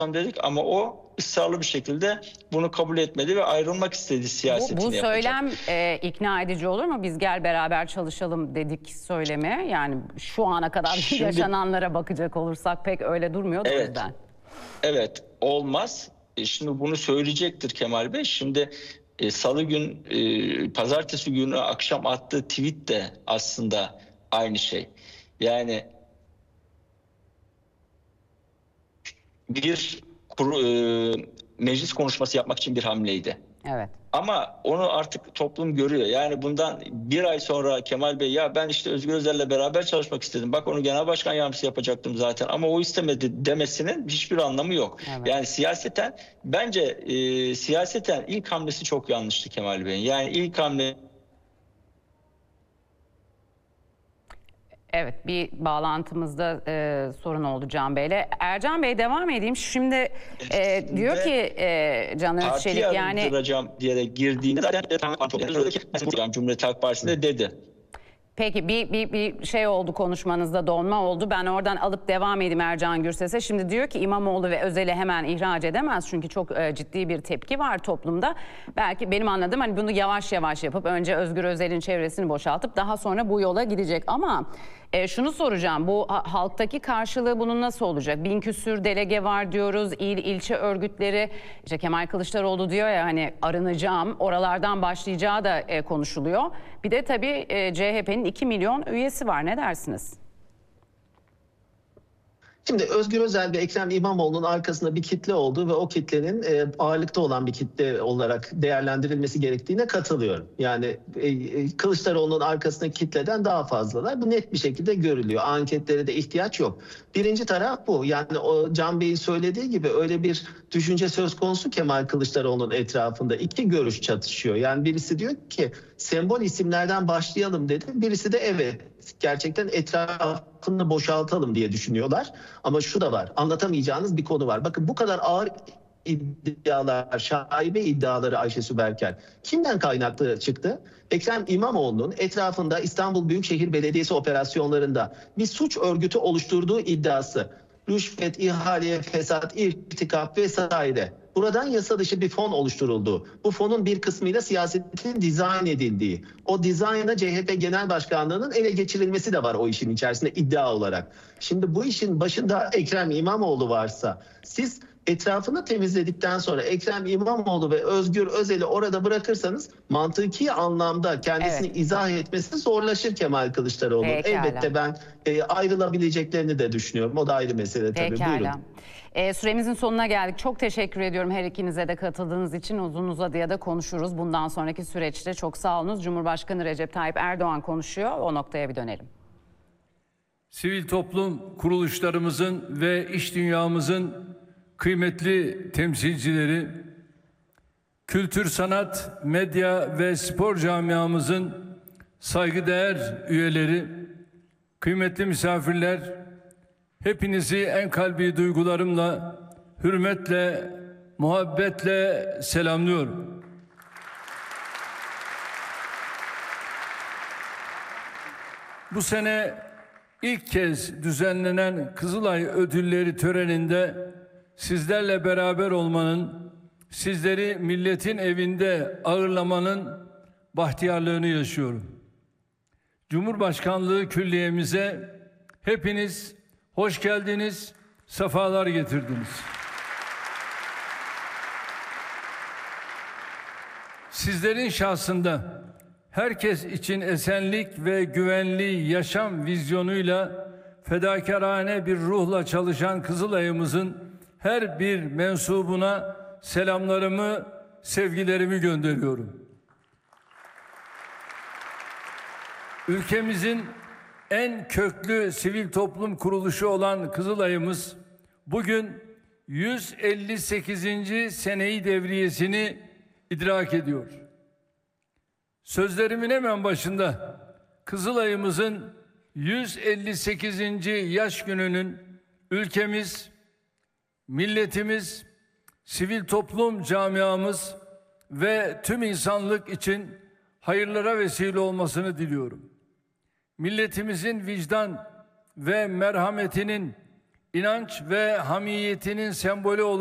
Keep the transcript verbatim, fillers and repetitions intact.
dedik ama o ısrarlı bir şekilde bunu kabul etmedi ve ayrılmak istedi, siyasetini Bu, bu yapacak. söylem e, ikna edici olur mu? Biz gel beraber çalışalım dedik söylemi. Yani şu ana kadar Şimdi, yaşananlara bakacak olursak pek öyle durmuyor da evet, o yüzden. Evet, olmaz. E, şimdi bunu söyleyecektir Kemal Bey. Şimdi e, Salı gün, e, Pazartesi günü akşam attığı tweet de aslında aynı şey. Yani bir kuru, e, meclis konuşması yapmak için bir hamleydi. Evet. Ama onu artık toplum görüyor. Yani bundan bir ay sonra Kemal Bey, ya ben işte Özgür Özel'le beraber çalışmak istedim, bak onu genel başkan yardımcısı yapacaktım zaten ama o istemedi demesinin hiçbir anlamı yok. Evet. Yani siyaseten bence e, siyaseten ilk hamlesi çok yanlıştı Kemal Bey'in. Yani ilk hamle Evet, bir bağlantımızda e, sorun oldu Can Bey'le. Ercan Bey, devam edeyim. Şimdi e, diyor ki e, Can parti Özçelik, yani yarındıracağım diyerek girdiğinde zaten Cumhuriyet Halk Partisi'nde dedi. peki bir, bir, bir şey oldu, konuşmanızda donma oldu. Ben oradan alıp devam edeyim Ercan Gürses'e. Şimdi diyor ki İmamoğlu ve Özel'i hemen ihraç edemez. Çünkü çok e, ciddi bir tepki var toplumda. Belki benim anladığım hani bunu yavaş yavaş yapıp önce Özgür Özel'in çevresini boşaltıp daha sonra bu yola gidecek. Ama e, şunu soracağım, bu ha, halktaki karşılığı bunun nasıl olacak? Bin küsür delege var diyoruz, il ilçe örgütleri. İşte Kemal Kılıçdaroğlu diyor ya hani arınacağım, oralardan başlayacağı da e, konuşuluyor. Bir de tabii e, C H P'nin iki milyon üyesi var. Ne dersiniz? Şimdi Özgür Özel ve Ekrem İmamoğlu'nun arkasında bir kitle olduğu ve o kitlenin e, ağırlıkta olan bir kitle olarak değerlendirilmesi gerektiğine katılıyorum. Yani e, Kılıçdaroğlu'nun arkasındaki kitleden daha fazlalar. Bu net bir şekilde görülüyor. Anketlere de ihtiyaç yok. Birinci taraf bu. Yani o Can Bey'in söylediği gibi öyle bir düşünce söz konusu Kemal Kılıçdaroğlu'nun etrafında. İki görüş çatışıyor. Yani birisi diyor ki sembol isimlerden başlayalım dedi. Birisi de evet, gerçekten etrafını boşaltalım diye düşünüyorlar. Ama şu da var, anlatamayacağınız bir konu var. Bakın bu kadar ağır iddialar, şaibe iddiaları Ayşe Berker kimden kaynaklı çıktı? Ekrem İmamoğlu'nun etrafında İstanbul Büyükşehir Belediyesi operasyonlarında bir suç örgütü oluşturduğu iddiası. Rüşvet, ihale, fesat, irtikap vesaire. Buradan yasa dışı bir fon oluşturuldu. Bu fonun bir kısmıyla siyasetin dizayn edildiği, o dizayna C H P Genel Başkanlığı'nın ele geçirilmesi de var o işin içerisinde iddia olarak. Şimdi bu işin başında Ekrem İmamoğlu varsa, siz etrafını temizledikten sonra Ekrem İmamoğlu ve Özgür Özel'i orada bırakırsanız mantıki anlamda kendisini Evet. izah etmesi zorlaşır Kemal Kılıçdaroğlu. Pekala. Elbette ben e, ayrılabileceklerini de düşünüyorum. O da ayrı mesele tabii. Pekala. Buyurun. E, süremizin sonuna geldik. Çok teşekkür ediyorum her ikinize de katıldığınız için. Uzun uzadıya da konuşuruz. Bundan sonraki süreçte çok sağ olunuz. Cumhurbaşkanı Recep Tayyip Erdoğan konuşuyor. O noktaya bir dönelim. Sivil toplum kuruluşlarımızın ve iş dünyamızın kıymetli temsilcileri, kültür, sanat, medya ve spor camiamızın saygıdeğer üyeleri, kıymetli misafirler, hepinizi en kalbi duygularımla, hürmetle, muhabbetle selamlıyorum. Bu sene ilk kez düzenlenen Kızılay Ödülleri töreninde sizlerle beraber olmanın, sizleri milletin evinde ağırlamanın bahtiyarlığını yaşıyorum. Cumhurbaşkanlığı Külliye'mize hepiniz hoş geldiniz, sefalar getirdiniz. Sizlerin şahsında herkes için esenlik ve güvenli yaşam vizyonuyla fedakarane bir ruhla çalışan Kızılay'ımızın her bir mensubuna selamlarımı, sevgilerimi gönderiyorum. Ülkemizin en köklü sivil toplum kuruluşu olan Kızılay'ımız bugün yüz elli sekizinci seneyi devriyesini idrak ediyor. Sözlerimin hemen başında Kızılay'ımızın yüz elli sekizinci yaş gününün ülkemiz, milletimiz, sivil toplum camiamız ve tüm insanlık için hayırlara vesile olmasını diliyorum. Milletimizin vicdan ve merhametinin inanç ve hamiyetinin sembolü olan